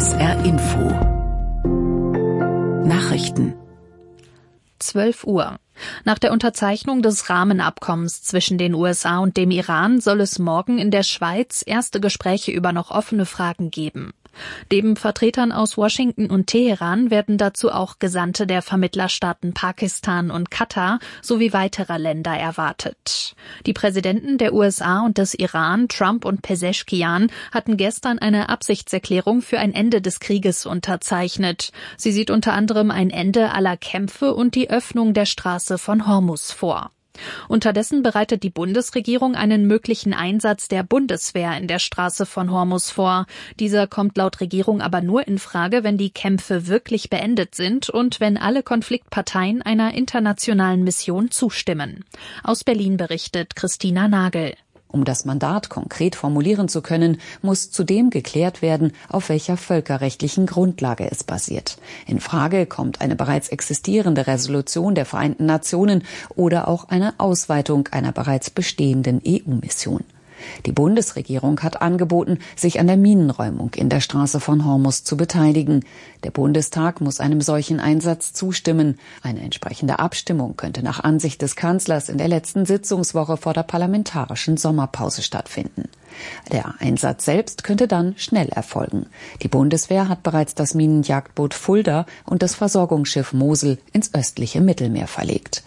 SR Info Nachrichten 12 Uhr. Nach der Unterzeichnung des Rahmenabkommens zwischen den USA und dem Iran soll es morgen in der Schweiz erste Gespräche über noch offene Fragen geben. Neben Vertretern aus Washington und Teheran werden dazu auch Gesandte der Vermittlerstaaten Pakistan und Katar sowie weiterer Länder erwartet. Die Präsidenten der USA und des Iran, Trump und Pezeshkian, hatten gestern eine Absichtserklärung für ein Ende des Krieges unterzeichnet. Sie sieht unter anderem ein Ende aller Kämpfe und die Öffnung der Straße von Hormuz vor. Unterdessen bereitet die Bundesregierung einen möglichen Einsatz der Bundeswehr in der Straße von Hormuz vor. Dieser kommt laut Regierung aber nur in Frage, wenn die Kämpfe wirklich beendet sind und wenn alle Konfliktparteien einer internationalen Mission zustimmen. Aus Berlin berichtet Christina Nagel. Um das Mandat konkret formulieren zu können, muss zudem geklärt werden, auf welcher völkerrechtlichen Grundlage es basiert. In Frage kommt eine bereits existierende Resolution der Vereinten Nationen oder auch eine Ausweitung einer bereits bestehenden EU-Mission. Die Bundesregierung hat angeboten, sich an der Minenräumung in der Straße von Hormuz zu beteiligen. Der Bundestag muss einem solchen Einsatz zustimmen. Eine entsprechende Abstimmung könnte nach Ansicht des Kanzlers in der letzten Sitzungswoche vor der parlamentarischen Sommerpause stattfinden. Der Einsatz selbst könnte dann schnell erfolgen. Die Bundeswehr hat bereits das Minenjagdboot Fulda und das Versorgungsschiff Mosel ins östliche Mittelmeer verlegt.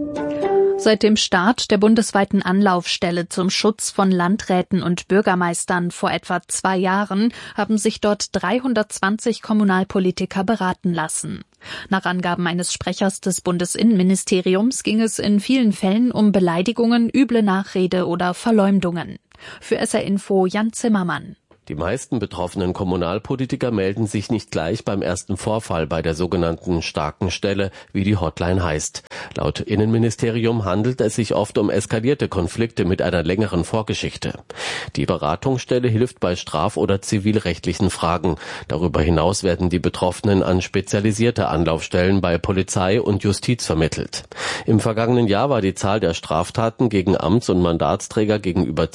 Seit dem Start der bundesweiten Anlaufstelle zum Schutz von Landräten und Bürgermeistern vor etwa 2 Jahren haben sich dort 320 Kommunalpolitiker beraten lassen. Nach Angaben eines Sprechers des Bundesinnenministeriums ging es in vielen Fällen um Beleidigungen, üble Nachrede oder Verleumdungen. Für SR Info Jan Zimmermann. Die meisten betroffenen Kommunalpolitiker melden sich nicht gleich beim ersten Vorfall bei der sogenannten starken Stelle, wie die Hotline heißt. Laut Innenministerium handelt es sich oft um eskalierte Konflikte mit einer längeren Vorgeschichte. Die Beratungsstelle hilft bei straf- oder zivilrechtlichen Fragen. Darüber hinaus werden die Betroffenen an spezialisierte Anlaufstellen bei Polizei und Justiz vermittelt. Im vergangenen Jahr war die Zahl der Straftaten gegen Amts- und Mandatsträger gegenüber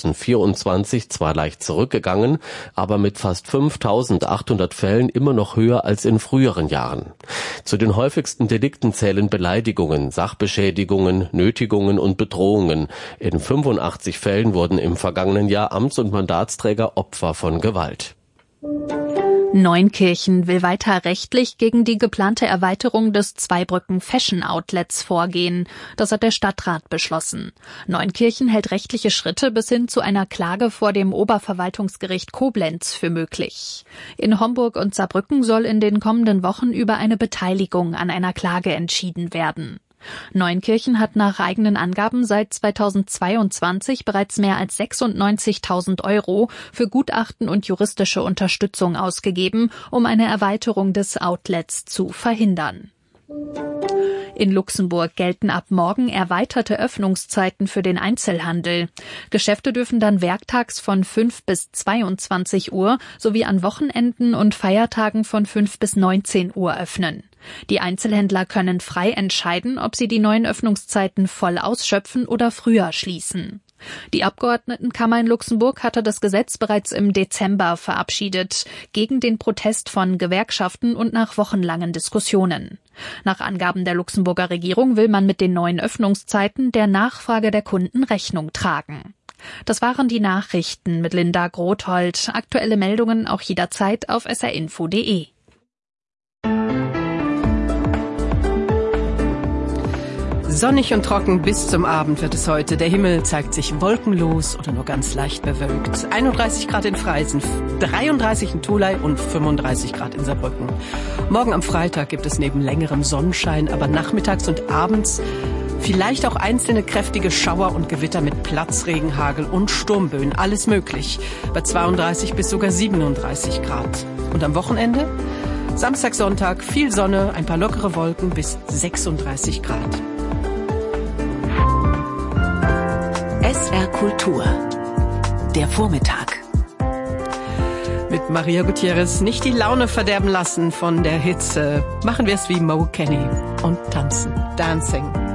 2024 zwar leicht zurückgegangen, aber mit fast 5.800 Fällen immer noch höher als in früheren Jahren. Zu den häufigsten Delikten zählen Beleidigungen, Sachbeschädigungen, Nötigungen und Bedrohungen. In 85 Fällen wurden im vergangenen Jahr Amts- und Mandatsträger Opfer von Gewalt. Neunkirchen will weiter rechtlich gegen die geplante Erweiterung des Zweibrücken Fashion Outlets vorgehen. Das hat der Stadtrat beschlossen. Neunkirchen hält rechtliche Schritte bis hin zu einer Klage vor dem Oberverwaltungsgericht Koblenz für möglich. In Homburg und Saarbrücken soll in den kommenden Wochen über eine Beteiligung an einer Klage entschieden werden. Neunkirchen hat nach eigenen Angaben seit 2022 bereits mehr als 96.000 € für Gutachten und juristische Unterstützung ausgegeben, um eine Erweiterung des Outlets zu verhindern. In Luxemburg gelten ab morgen erweiterte Öffnungszeiten für den Einzelhandel. Geschäfte dürfen dann werktags von 5 bis 22 Uhr sowie an Wochenenden und Feiertagen von 5 bis 19 Uhr öffnen. Die Einzelhändler können frei entscheiden, ob sie die neuen Öffnungszeiten voll ausschöpfen oder früher schließen. Die Abgeordnetenkammer in Luxemburg hatte das Gesetz bereits im Dezember verabschiedet, gegen den Protest von Gewerkschaften und nach wochenlangen Diskussionen. Nach Angaben der Luxemburger Regierung will man mit den neuen Öffnungszeiten der Nachfrage der Kunden Rechnung tragen. Das waren die Nachrichten mit Linda Grothold. Aktuelle Meldungen auch jederzeit auf srinfo.de. Sonnig und trocken bis zum Abend wird es heute. Der Himmel zeigt sich wolkenlos oder nur ganz leicht bewölkt. 31 Grad in Freisen, 33 in Tholey und 35 Grad in Saarbrücken. Morgen am Freitag gibt es neben längerem Sonnenschein, aber nachmittags und abends vielleicht auch einzelne kräftige Schauer und Gewitter mit Platzregen, Hagel und Sturmböen. Alles möglich. Bei 32 bis sogar 37 Grad. Und am Wochenende? Samstag, Sonntag viel Sonne, ein paar lockere Wolken bis 36 Grad. SR Kultur. Der Vormittag. Mit Maria Gutierrez nicht die Laune verderben lassen von der Hitze. Machen wir es wie Mo Kenny und tanzen. Dancing.